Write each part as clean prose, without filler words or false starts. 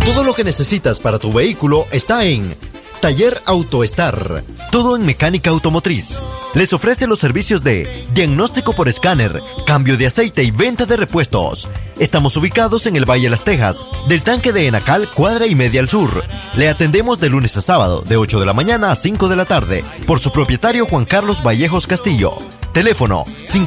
Todo lo que necesitas para tu vehículo está en Taller AutoStar. Todo en mecánica automotriz. Les ofrece los servicios de diagnóstico por escáner, cambio de aceite y venta de repuestos. Estamos ubicados en el Valle Las Tejas, del tanque de Enacal, cuadra y media al sur. Le atendemos de lunes a sábado, de 8 de la mañana a 5 de la tarde, por su propietario Juan Carlos Vallejos Castillo. Teléfono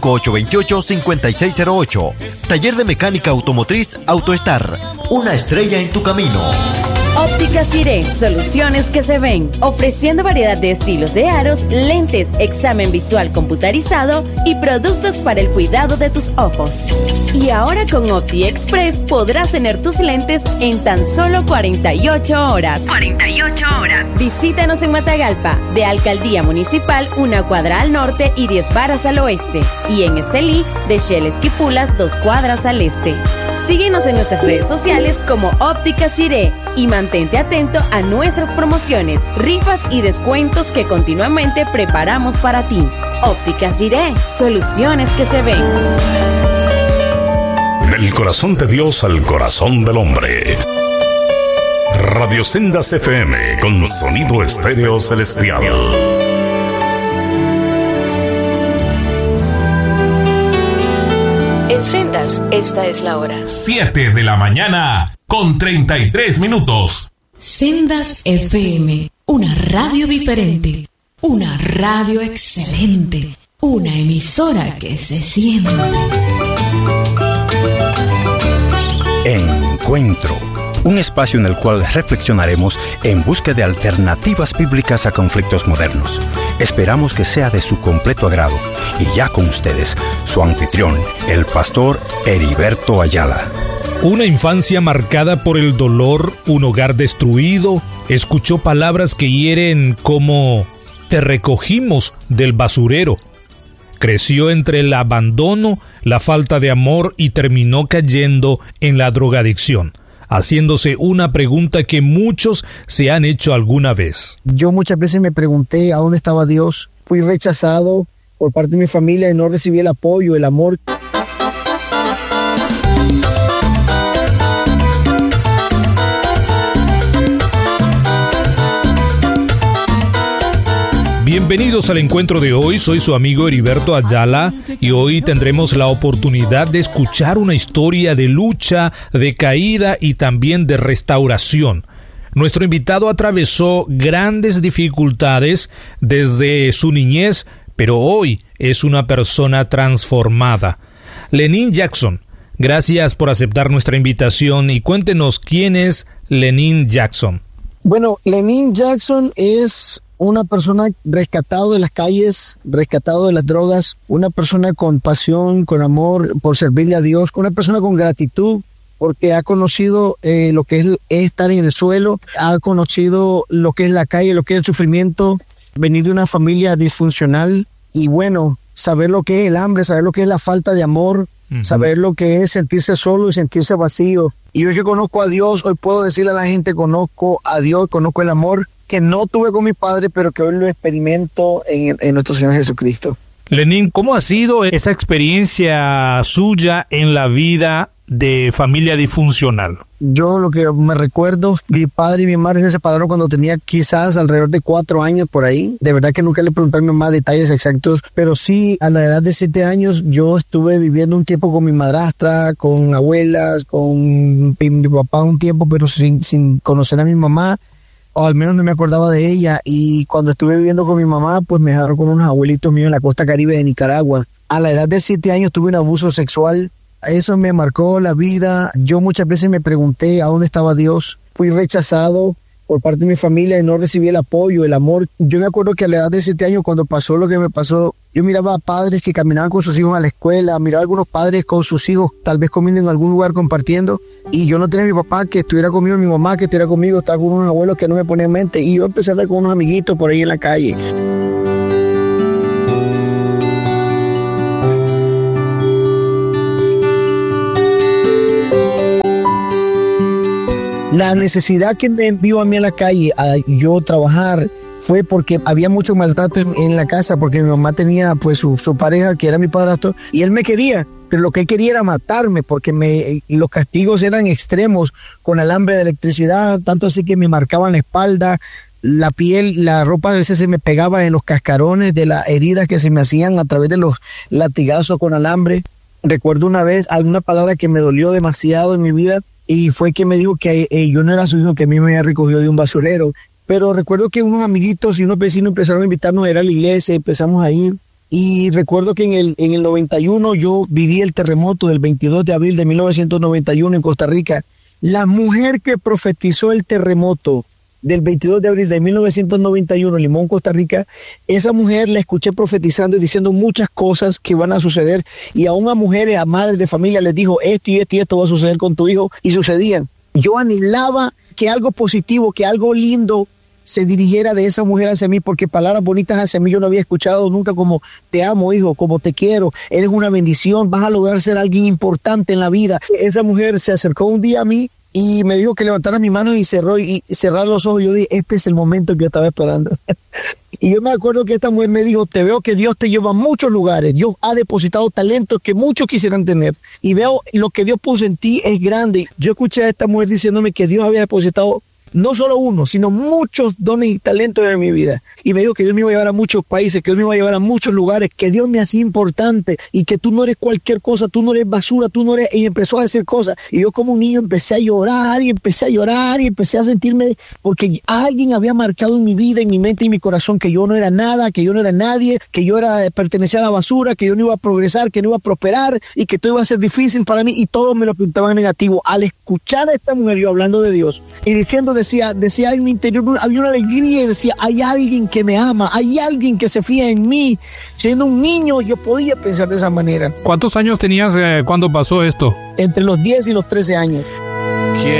5828-5608. Taller de mecánica automotriz AutoStar. Una estrella en tu camino. Óptica Ciré, soluciones que se ven, ofreciendo variedad de estilos de aros, lentes, examen visual computarizado y productos para el cuidado de tus ojos. Y ahora con Opti Express podrás tener tus lentes en tan solo 48 horas. 48 horas. Visítanos en Matagalpa, de Alcaldía Municipal, 1 cuadra al norte y 10 varas al oeste. Y en Estelí, de Shell Esquipulas, 2 cuadras al este. Síguenos en nuestras redes sociales como Óptica Ciré y mantente atento a nuestras promociones, rifas y descuentos que continuamente preparamos para ti. Óptica Ciré, soluciones que se ven. Del corazón de Dios al corazón del hombre. Radio Sendas FM con sonido estéreo celestial. En Sendas, esta es la hora. 7 de la mañana con 33 minutos. Sendas FM, una radio diferente, una radio excelente, una emisora que se siente. Encuentro, un espacio en el cual reflexionaremos en busca de alternativas bíblicas a conflictos modernos. Esperamos que sea de su completo agrado. Y ya con ustedes, su anfitrión, el pastor Heriberto Ayala. Una infancia marcada por el dolor, un hogar destruido, escuchó palabras que hieren como «te recogimos del basurero». Creció entre el abandono, la falta de amor y terminó cayendo en la drogadicción, haciéndose una pregunta que muchos se han hecho alguna vez. Yo muchas veces me pregunté a dónde estaba Dios. Fui rechazado por parte de mi familia y no recibí el apoyo, el amor. Bienvenidos al encuentro de hoy, soy su amigo Heriberto Ayala y hoy tendremos la oportunidad de escuchar una historia de lucha, de caída y también de restauración. Nuestro invitado atravesó grandes dificultades desde su niñez, pero hoy es una persona transformada. Lenin Jackson, gracias por aceptar nuestra invitación y cuéntenos quién es Lenin Jackson. Bueno, Lenin Jackson es una persona rescatado de las calles, rescatado de las drogas, una persona con pasión, con amor por servirle a Dios, una persona con gratitud porque ha conocido lo que es estar en el suelo, ha conocido lo que es la calle, lo que es el sufrimiento, venir de una familia disfuncional y bueno, saber lo que es el hambre, saber lo que es la falta de amor, saber lo que es sentirse solo y sentirse vacío. Y hoy que conozco a Dios, hoy puedo decirle a la gente, conozco a Dios, conozco el amor que no tuve con mi padre, pero que hoy lo experimento en nuestro Señor Jesucristo. Lenin, ¿cómo ha sido esa experiencia suya en la vida de familia disfuncional? Yo lo que me recuerdo, mi padre y mi madre se separaron cuando tenía quizás alrededor de 4 años por ahí. De verdad que nunca le pregunté a mi mamá detalles exactos, pero sí, a la edad de 7 años yo estuve viviendo un tiempo con mi madrastra, con abuelas, con mi papá un tiempo, pero sin conocer a mi mamá. O al menos no me acordaba de ella, y cuando estuve viviendo con mi mamá, pues me dejaron con unos abuelitos míos en la costa caribe de Nicaragua. A la edad de 7 años tuve un abuso sexual, eso me marcó la vida. Yo muchas veces me pregunté a dónde estaba Dios. Fui rechazado por parte de mi familia y no recibí el apoyo, el amor. Yo me acuerdo que a la edad de 7 años, cuando pasó lo que me pasó, yo miraba a padres que caminaban con sus hijos a la escuela, miraba a algunos padres con sus hijos, tal vez comiendo en algún lugar, compartiendo, y yo no tenía a mi papá que estuviera conmigo, mi mamá que estuviera conmigo, estaba con unos abuelos que no me ponían en mente, y yo empecé a estar con unos amiguitos por ahí en la calle. La necesidad que me envió a mí a la calle a yo trabajar fue porque había mucho maltrato en la casa, porque mi mamá tenía pues su pareja, que era mi padrastro, y él me quería, pero lo que él quería era matarme, porque los castigos eran extremos, con alambre de electricidad, tanto así que me marcaban la espalda, la piel, la ropa a veces se me pegaba en los cascarones de las heridas que se me hacían a través de los latigazos con alambre. Recuerdo una vez alguna palabra que me dolió demasiado en mi vida, y fue que me dijo que yo no era su hijo, que a mí me había recogido de un basurero. Pero recuerdo que unos amiguitos y unos vecinos empezaron a invitarnos a ir a la iglesia, empezamos a ir. Y recuerdo que en el 91 yo viví el terremoto del 22 de abril de 1991 en Costa Rica. La mujer que profetizó el terremoto del 22 de abril de 1991 en Limón, Costa Rica, esa mujer la escuché profetizando y diciendo muchas cosas que van a suceder. Y aún a mujeres, a madres de familia les dijo esto y esto y esto va a suceder con tu hijo, y sucedían. Yo anhelaba que algo positivo, que algo lindo se dirigiera de esa mujer hacia mí, porque palabras bonitas hacia mí yo no había escuchado nunca, como te amo, hijo, como te quiero, eres una bendición, vas a lograr ser alguien importante en la vida. Esa mujer se acercó un día a mí y me dijo que levantara mi mano y cerrar los ojos. Yo dije, este es el momento que yo estaba esperando. Y yo me acuerdo que esta mujer me dijo, te veo que Dios te lleva a muchos lugares, Dios ha depositado talentos que muchos quisieran tener, y veo lo que Dios puso en ti es grande. Yo escuché a esta mujer diciéndome que Dios había depositado no solo uno, sino muchos dones y talentos en mi vida. Y me dijo que Dios me iba a llevar a muchos países, que Dios me iba a llevar a muchos lugares, que Dios me hacía importante y que tú no eres cualquier cosa, tú no eres basura, tú no eres... Y empezó a decir cosas. Y yo como un niño empecé a llorar y empecé a sentirme... Porque alguien había marcado en mi vida, en mi mente y en mi corazón que yo no era nada, que yo no era nadie, que yo pertenecía a la basura, que yo no iba a progresar, que no iba a prosperar y que todo iba a ser difícil para mí, y todos me lo pintaban negativo. Al escuchar a esta mujer yo hablando de Dios y diciendo decía en mi interior, había una alegría y decía, hay alguien que me ama, hay alguien que se fía en mí. Siendo un niño yo podía pensar de esa manera. ¿Cuántos años tenías cuando pasó esto? Entre los 10 y los 13 años.